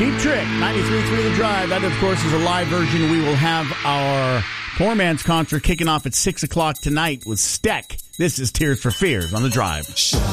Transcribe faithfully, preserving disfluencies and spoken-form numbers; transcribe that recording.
Cheap Trick, ninety-three point three The Drive. That, of course, is a live version. We will have our Poor Man's Concert kicking off at six o'clock tonight with Steck. This is Tears for Fears on The Drive.